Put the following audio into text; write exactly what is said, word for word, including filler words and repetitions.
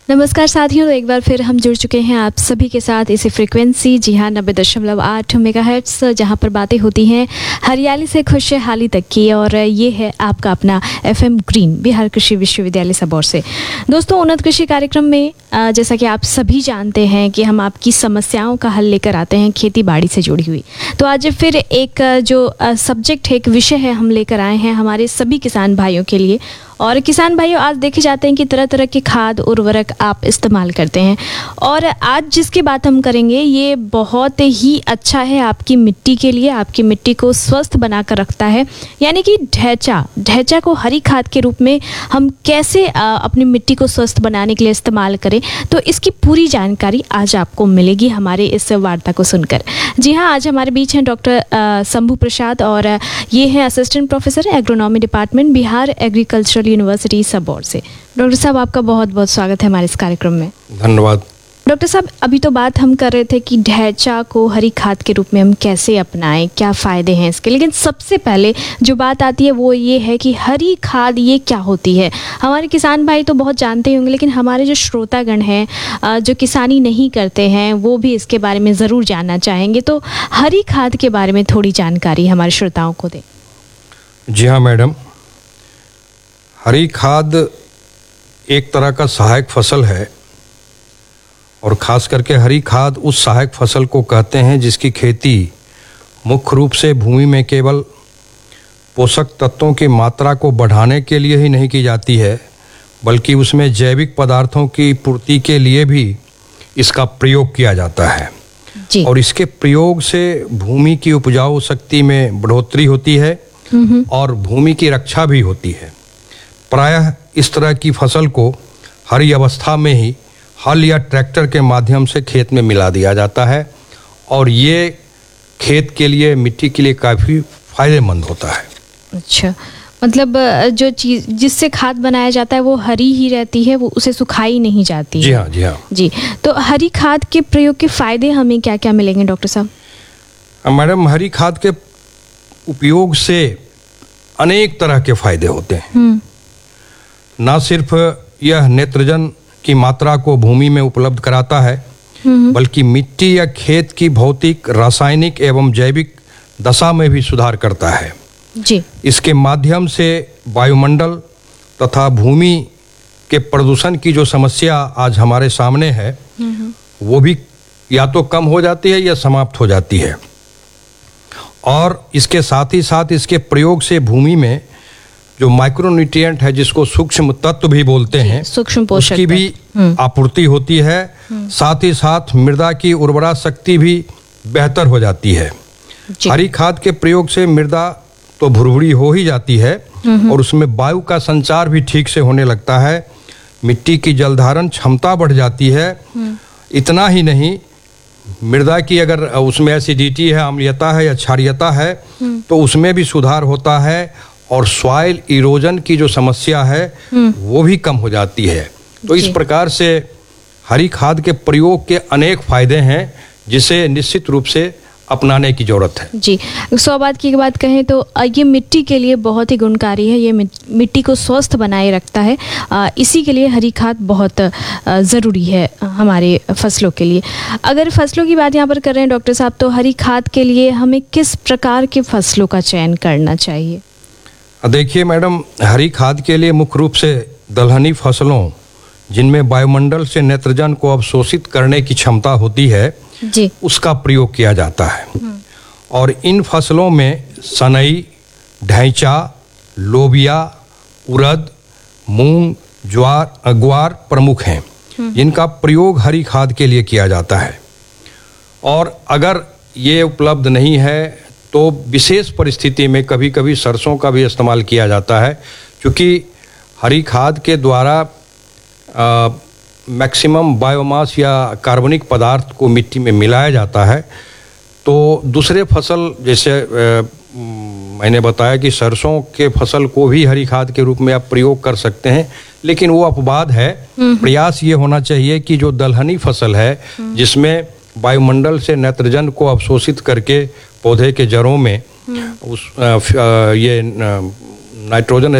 नमस्कार साथियों, तो एक बार फिर हम जुड़ चुके हैं आप सभी के साथ इसी फ्रीक्वेंसी, जी हाँ, नब्बे दशमलव आठ मेगाहर्ट्ज़, जहाँ पर बातें होती हैं हरियाली से खुशहाली तक की। और ये है आपका अपना एफएम ग्रीन, बिहार कृषि विश्वविद्यालय सबौर से। दोस्तों, उन्नत कृषि कार्यक्रम में जैसा कि आप सभी जानते हैं कि हम आपकी समस्याओं का हल लेकर आते हैं खेती बाड़ी से जुड़ी हुई। तो आज फिर एक जो सब्जेक्ट है, एक विषय है, हम लेकर आए हैं हमारे सभी किसान भाइयों के लिए। और किसान भाइयों, आज देखे जाते हैं कि तरह तरह के खाद उर्वरक आप इस्तेमाल करते हैं, और आज जिसकी बात हम करेंगे ये बहुत ही अच्छा है आपकी मिट्टी के लिए, आपकी मिट्टी को स्वस्थ बनाकर रखता है। यानी कि ढैंचा ढैंचा को हरी खाद के रूप में हम कैसे अपनी मिट्टी को स्वस्थ बनाने के लिए इस्तेमाल करें, तो इसकी पूरी जानकारी आज आपको मिलेगी हमारे इस वार्ता को सुनकर। जी हाँ, आज हमारे बीच हैं डॉक्टर शंभू प्रसाद, और ये हैं assistant professor agronomy department, Bihar agricultural university Sabour से। डॉक्टर साहब, आपका बहुत बहुत स्वागत है हमारे इस कार्यक्रम में। धन्यवाद। डॉक्टर साहब, अभी तो बात हम कर रहे थे कि ढैंचा को हरी खाद के रूप में हम कैसे अपनाएं, क्या फ़ायदे हैं इसके, लेकिन सबसे पहले जो बात आती है वो ये है कि हरी खाद ये क्या होती है। हमारे किसान भाई तो बहुत जानते होंगे, लेकिन हमारे जो श्रोतागण हैं, जो किसानी नहीं करते हैं, वो भी इसके बारे में ज़रूर जानना चाहेंगे। तो हरी खाद के बारे में थोड़ी जानकारी हमारे श्रोताओं को दें। जी हाँ मैडम, हरी खाद एक तरह का सहायक फसल है, और ख़ास करके हरी खाद उस सहायक फसल को कहते हैं जिसकी खेती मुख्य रूप से भूमि में केवल पोषक तत्वों की मात्रा को बढ़ाने के लिए ही नहीं की जाती है, बल्कि उसमें जैविक पदार्थों की पूर्ति के लिए भी इसका प्रयोग किया जाता है जी। और इसके प्रयोग से भूमि की उपजाऊ शक्ति में बढ़ोतरी होती है और भूमि की रक्षा भी होती है। प्रायः इस तरह की फसल को हरी अवस्था में ही हल या ट्रैक्टर के माध्यम से खेत में मिला दिया जाता है, और ये खेत के लिए, मिट्टी के लिए काफ़ी फायदेमंद होता है। अच्छा, मतलब जो चीज़ जिससे खाद बनाया जाता है वो हरी ही रहती है, वो उसे सुखाई नहीं जाती। जी हाँ, जी हाँ जी। तो हरी खाद के प्रयोग के फ़ायदे हमें क्या क्या मिलेंगे डॉक्टर साहब? मैडम, हरी खाद के उपयोग से अनेक तरह के फायदे होते हैं। न सिर्फ यह नेत्रजन की मात्रा को भूमि में उपलब्ध कराता है, बल्कि मिट्टी या खेत की भौतिक, रासायनिक एवं जैविक दशा में भी सुधार करता है जी। इसके माध्यम से वायुमंडल तथा भूमि के प्रदूषण की जो समस्या आज हमारे सामने है, वो भी या तो कम हो जाती है या समाप्त हो जाती है। और इसके साथ ही साथ इसके प्रयोग से भूमि में जो माइक्रोन्यूट्रिएंट है, जिसको सूक्ष्म तत्व भी बोलते हैं, सूक्ष्म पोषक, उसकी भी आपूर्ति होती है। साथ ही साथ मृदा की उर्वरा शक्ति भी बेहतर हो जाती है। हरी खाद के प्रयोग से मृदा तो भुरभुरी हो ही जाती है, और उसमें वायु का संचार भी ठीक से होने लगता है। मिट्टी की जलधारण क्षमता बढ़ जाती है। इतना ही नहीं, मृदा की अगर उसमें एसिडिटी है, अम्लीयता है या क्षारीयता है, तो उसमें भी सुधार होता है, और सॉइल इरोजन की जो समस्या है वो भी कम हो जाती है। तो इस प्रकार से हरी खाद के प्रयोग के अनेक फायदे हैं, जिसे निश्चित रूप से अपनाने की जरूरत है जी। सौ बात की बात कहें तो ये मिट्टी के लिए बहुत ही गुणकारी है, ये मिट्टी को स्वस्थ बनाए रखता है। इसी के लिए हरी खाद बहुत ज़रूरी है हमारे फसलों के लिए। अगर फसलों की बात यहाँ पर कर रहे हैं डॉक्टर साहब, तो हरी खाद के लिए हमें किस प्रकार के फसलों का चयन करना चाहिए? देखिए मैडम, हरी खाद के लिए मुख्य रूप से दलहनी फसलों, जिनमें वायुमंडल से नेत्रजन को अवशोषित करने की क्षमता होती है जी, उसका प्रयोग किया जाता है। और इन फसलों में सनई, ढैंचा, लोबिया, उड़द, मूंग, ज्वार ग्वार प्रमुख हैं, जिनका प्रयोग हरी खाद के लिए किया जाता है। और अगर ये उपलब्ध नहीं है तो विशेष परिस्थिति में कभी कभी सरसों का भी इस्तेमाल किया जाता है, क्योंकि हरी खाद के द्वारा मैक्सिमम बायोमास या कार्बनिक पदार्थ को मिट्टी में मिलाया जाता है। तो दूसरे फसल, जैसे आ, मैंने बताया कि सरसों के फसल को भी हरी खाद के रूप में आप प्रयोग कर सकते हैं, लेकिन वो अपवाद है। प्रयास ये होना चाहिए कि जो दलहनी फसल है, जिसमें वायुमंडल से नाइट्रोजन को अवशोषित करके पौधे के जड़ों में उस आ, ये नाइट्रोजन